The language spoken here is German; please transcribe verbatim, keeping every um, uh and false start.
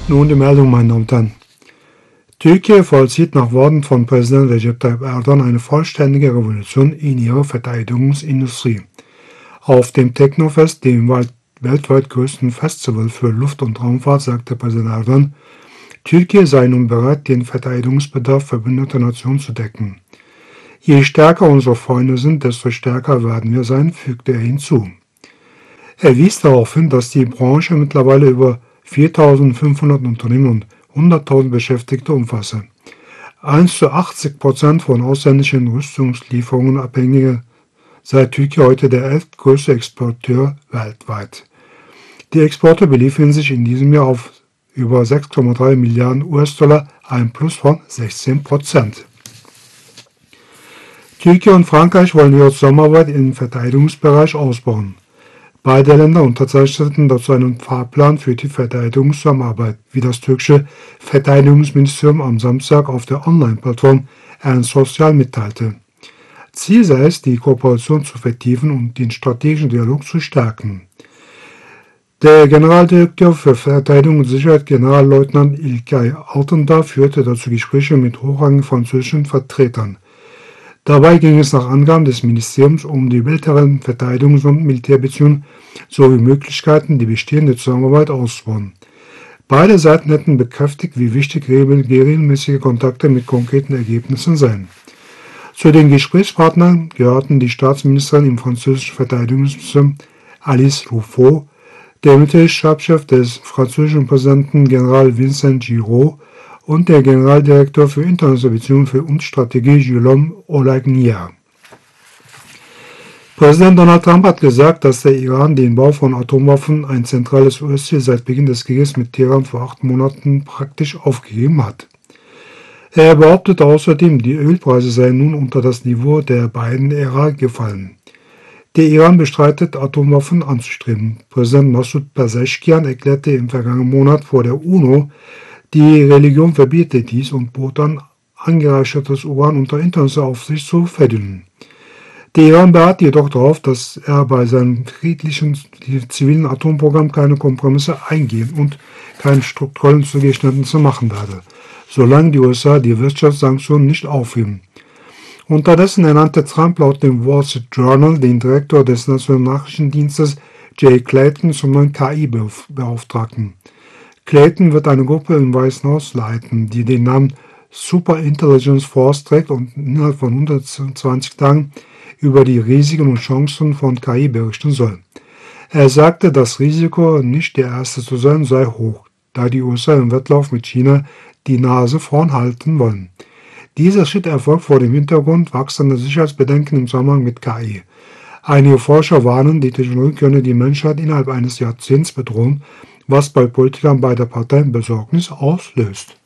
Nun die Meldung, meine Damen und Herren. Türkei vollzieht nach Worten von Präsident Recep Tayyip Erdogan eine vollständige Revolution in ihrer Verteidigungsindustrie. Auf dem Technofest, dem weltweit größten Festival für Luft- und Raumfahrt, sagte Präsident Erdogan, Türkei sei nun bereit, den Verteidigungsbedarf verbündeter Nationen zu decken. Je stärker unsere Freunde sind, desto stärker werden wir sein, fügte er hinzu. Er wies darauf hin, dass die Branche mittlerweile über viertausendfünfhundert Unternehmen und hunderttausend Beschäftigte umfasse. eins zu achtzig Prozent von ausländischen Rüstungslieferungen abhängige sei Türkei heute der elftgrößte Exporteur weltweit. Die Exporte beliefen sich in diesem Jahr auf über sechs Komma drei Milliarden US-Dollar, ein Plus von sechzehn Prozent. Türkei und Frankreich wollen ihre Zusammenarbeit im Verteidigungsbereich ausbauen. Beide Länder unterzeichneten dazu einen Fahrplan für die Verteidigungszusammenarbeit, wie das türkische Verteidigungsministerium am Samstag auf der Online-Plattform Ern Sosyal mitteilte. Ziel sei es, die Kooperation zu vertiefen und den strategischen Dialog zu stärken. Der Generaldirektor für Verteidigung und Sicherheit, Generalleutnant İlkay Altındağ, führte dazu Gespräche mit hochrangigen französischen Vertretern. Dabei ging es nach Angaben des Ministeriums um die bilateralen Verteidigungs- und Militärbeziehungen sowie Möglichkeiten, die bestehende Zusammenarbeit auszubauen. Beide Seiten hätten bekräftigt, wie wichtig regelmäßige Kontakte mit konkreten Ergebnissen seien. Zu den Gesprächspartnern gehörten die Staatsministerin im französischen Verteidigungsministerium Alice Ruffo, der Militärstabschef des französischen Präsidenten General Vincent Giraud und der Generaldirektor für internationale Beziehungen und Strategie Guillaume Olegnia. Präsident Donald Trump hat gesagt, dass der Iran den Bau von Atomwaffen, ein zentrales U S-Ziel seit Beginn des Krieges mit Teheran vor acht Monaten, praktisch aufgegeben hat. Er behauptete außerdem, die Ölpreise seien nun unter das Niveau der beiden Ära gefallen. Der Iran bestreitet, Atomwaffen anzustreben. Präsident Massoud Pezeshkian erklärte im vergangenen Monat vor der UNO, die Religion verbiete dies und bot an, angereichertes Uran unter internationaler Aufsicht zu verdünnen. Der Iran beharrt jedoch darauf, dass er bei seinem friedlichen zivilen Atomprogramm keine Kompromisse eingehen und keine strukturellen Zugeständnisse machen werde, solange die U S A die Wirtschaftssanktionen nicht aufheben. Unterdessen ernannte Trump laut dem Wall Street Journal den Direktor des Nationalen Nachrichtendienstes Jay Clayton zum neuen K I-Beauftragten. Clayton wird eine Gruppe im Weißen Haus leiten, die den Namen Super Intelligence Force trägt und innerhalb von hundertzwanzig Tagen über die Risiken und Chancen von K I berichten soll. Er sagte, das Risiko, nicht der Erste zu sein, sei hoch, da die U S A im Wettlauf mit China die Nase vorn halten wollen. Dieser Schritt erfolgt vor dem Hintergrund wachsender Sicherheitsbedenken im Zusammenhang mit K I. Einige Forscher warnen, die Technologie könne die Menschheit innerhalb eines Jahrzehnts bedrohen, was bei Politikern beider Parteien Besorgnis auslöst.